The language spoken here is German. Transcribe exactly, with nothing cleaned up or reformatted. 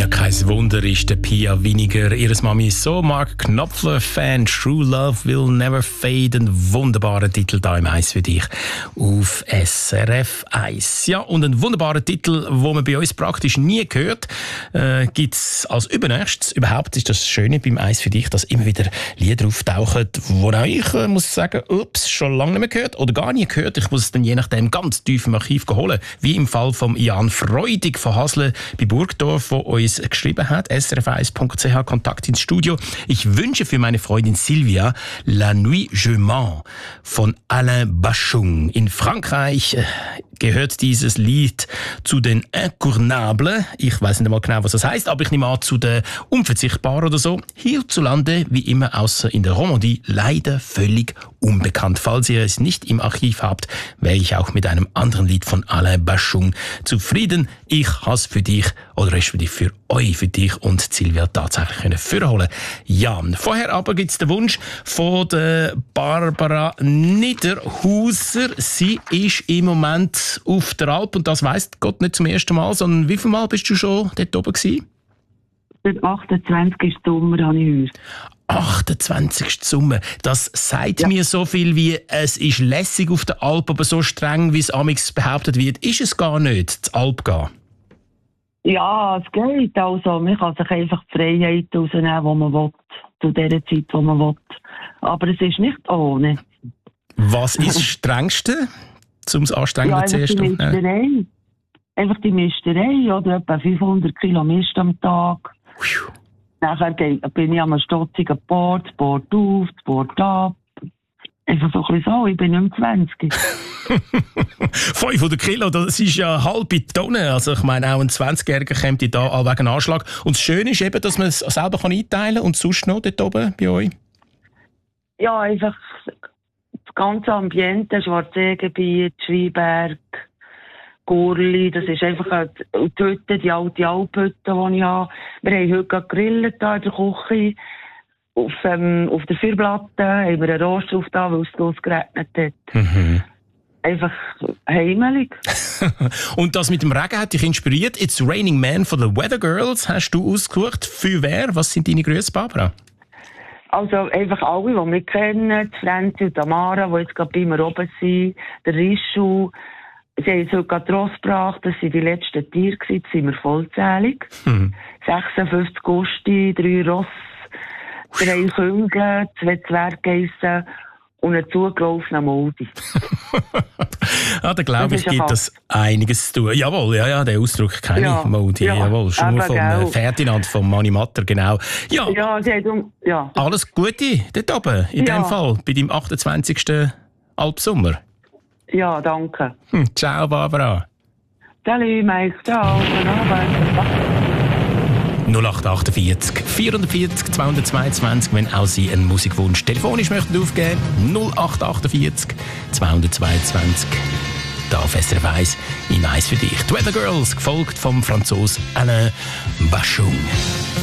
kein Wunder ist der Pia Winiger, ihres Mami ist so Mark Knopfler-Fan. True Love Will Never Fade, ein wunderbarer Titel da im Eis für dich auf S R F eins. Ja, und einen wunderbaren Titel, den man bei uns praktisch nie hört, äh, gibt es als übernächstes. Überhaupt ist das Schöne beim Eis für dich, dass immer wieder Lieder auftauchen, wo auch ich äh, muss sagen, ups, schon lange nicht mehr gehört oder gar nie gehört. Ich muss es dann je nachdem ganz tief im Archiv holen, wie im Fall von Jan Freudig von Hasle bei Burgdorf, der uns geschrieben hat, s r f eins punkt c h, Kontakt ins Studio. Ich wünsche für meine Freundin Sylvia La Nuit Je Mens von Alain Bachung. In Frankreich äh, gehört dieses Lied zu den Incournables. Ich weiß nicht mal genau, was das heißt, aber ich nehme an, zu den Unverzichtbaren oder so. Hierzulande, wie immer, außer in der Romandie, leider völlig unbekannt. Falls ihr es nicht im Archiv habt, wäre ich auch mit einem anderen Lied von Alain Bachung zufrieden. Ich habe es für dich, oder respektive für euch, für dich und Silvia tatsächlich können vorholen. Ja, vorher aber gibt es den Wunsch von der Barbara Niederhauser. Sie ist im Moment auf der Alp und das weiss Gott nicht zum ersten Mal, sondern wie viel Mal bist du schon dort oben gewesen? Der achtundzwanzigsten Sommer habe ich heute. achtundzwanzigsten Sommer. Das sagt ja. mir so viel wie, es ist lässig auf der Alp, aber so streng, wie es amigs behauptet wird, ist es gar nicht, zur Alp gehen. Ja, es geht. Also, man kann sich einfach die Freiheit rausnehmen, die man will, zu der Zeit, die man will. Aber es ist nicht ohne. Was ist das Strengste, um das Anstrengende ja, zuerst die Misterei. Einfach die Misterei, oder etwa fünfhundert Kilometer am Tag. Puh. Nachher bin ich am stotzigen Board, das Board auf, das Board ab. Einfach so ein bisschen so, ich bin nicht mehr zwanzig. fünfhundert Kilo, das ist ja eine halbe Tonne. Also ich meine, auch ein zwanzigjähriger kommt da all wegen Anschlag. Und das Schöne ist eben, dass man es selber einteilen kann und sonst noch dort oben bei euch. Ja, einfach das ganze Ambiente, Schwarzseegebiet, Schweinberg, Gurli, das ist einfach eine, die Hütte, die alte Alphütte, die ich habe. Wir haben heute gegrillt hier in der Küche. Auf, ähm, auf der Feuerplatte haben wir einen Rost drauf da, weil es losgeregnet hat. Mhm. Einfach heimelig. Und das mit dem Regen hat dich inspiriert. It's Raining Man von den Weather Girls hast du ausgesucht. Für wer? Was sind deine Grüße, Barbara? Also einfach alle, die wir kennen. Die Franzi und Tamara, die jetzt gerade bei mir oben sind. Der Rischu. Sie haben uns heute gerade Ross gebracht. Das waren die letzten Tiere. Jetzt sind wir vollzählig. Mhm. sechsundfünfzig Gusti, drei Ross, drei Küngel, zwei Zwerggeissen und ein zugelaufener Moldi. ah, da glaube ich, gibt es einiges zu tun. Jawohl, ja, ja, den Ausdruck kenne ja, ich. Moldi, ja, jawohl. Schon mal vom äh, Ferdinand, vom Mani Matter, genau. Ja, ja, sie haben, ja. Alles Gute dort oben, in ja. dem Fall, bei deinem achtundzwanzigsten Alpsommer. Ja, danke. Hm, ciao, Barbara. Salut, Mike. Ciao. Guten Abend. null acht achtundvierzig, vierundvierzig, zweihundertzweiundzwanzig, wenn auch Sie einen Musikwunsch telefonisch möchten aufgeben. null acht achtundvierzig, zweihundertzweiundzwanzig. Da auf S R F eins im Eis für dich. Die Weather Girls, gefolgt vom Franzosen Alain Bachung.